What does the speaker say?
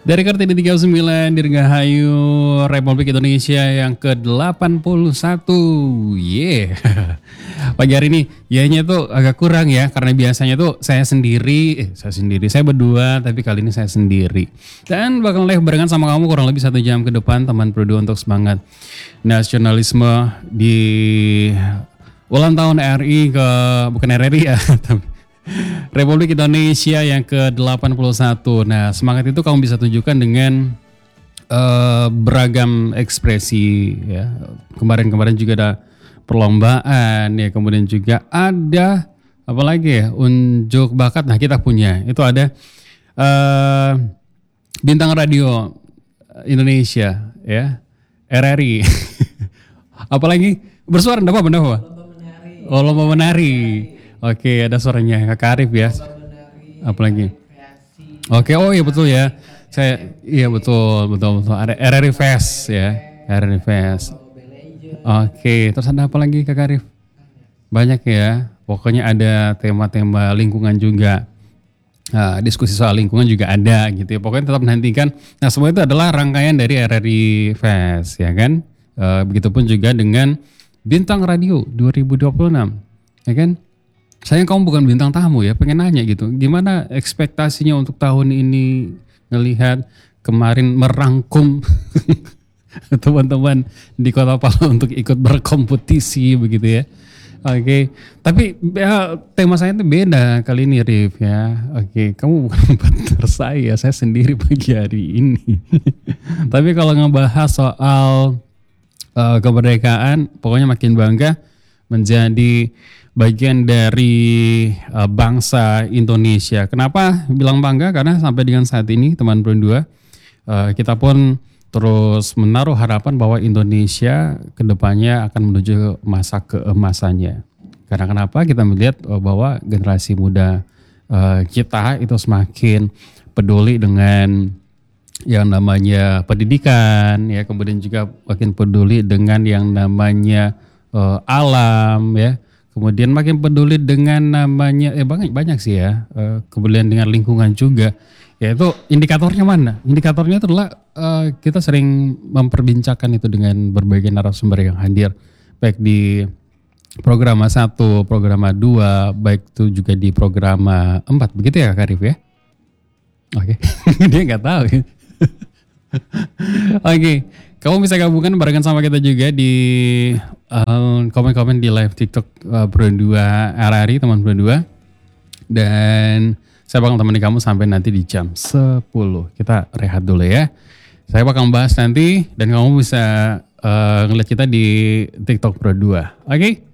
Dari Kartini 39 Dirgahayu Republik Indonesia yang ke-81. Yeah. Pagi hari ini yanya tuh agak kurang ya, karena biasanya tuh saya berdua, tapi kali ini saya sendiri. Dan bakal live barengan sama kamu kurang lebih 1 jam ke depan, teman Pro 2, untuk semangat nasionalisme di ulang tahun RI bukan RRI ya, Republik Indonesia yang ke-81. Nah, semangat itu kamu bisa tunjukkan dengan beragam ekspresi ya. Kemarin juga ada perlombaan ya, kemudian juga ada apa lagi ya? Unjuk bakat. Nah, kita punya. Itu ada bintang radio Indonesia ya, RRI. Apalagi bersuara apa? Oh, lomba menari. Oke, ada suaranya Kak Arif ya. Apalagi? Oke, oh iya betul ya. Iya betul. Ada RRI Fest ya. RRI Fest. Oke, terus ada apa lagi Kak Arif? Banyak ya. Pokoknya ada tema-tema lingkungan juga. Nah, diskusi soal lingkungan juga ada gitu ya. Pokoknya tetap nantikan. Nah, semua itu adalah rangkaian dari RRI Fest ya kan. Begitupun juga dengan Bintang Radio 2026 ya kan. Sayang kamu bukan bintang tamu ya, pengen nanya gitu. Gimana ekspektasinya untuk tahun ini, ngelihat kemarin merangkum teman-teman di Kota Palu untuk ikut berkompetisi begitu ya. Oke, tapi ya, tema saya itu beda kali ini Rif ya. Oke, kamu bukan partner saya sendiri pagi hari ini. Tapi kalau ngebahas soal kemerdekaan, pokoknya makin bangga menjadi bagian dari bangsa Indonesia. Kenapa bilang bangga? Karena sampai dengan saat ini teman Pro 2, kita pun terus menaruh harapan bahwa Indonesia kedepannya akan menuju masa keemasannya. Karena kenapa? Kita melihat bahwa generasi muda kita itu semakin peduli dengan yang namanya pendidikan, ya, kemudian juga makin peduli dengan yang namanya alam, ya. Kemudian makin peduli dengan namanya banyak sih ya, kemudian dengan lingkungan juga. Yaitu indikatornya mana? Indikatornya itu adalah kita sering memperbincangkan itu dengan berbagai narasumber yang hadir, baik di program 1, program 2, baik itu juga di program 4, begitu ya Kak Arif ya? Oke, dia nggak tahu. Oke. Kamu bisa gabungkan barengan sama kita juga di komen-komen di live TikTok Pro 2 RRI, teman Pro 2. Dan saya bakal temani kamu sampai nanti di jam 10. Kita rehat dulu ya. Saya bakal bahas nanti dan kamu bisa ngeliat kita di TikTok Pro 2. Oke?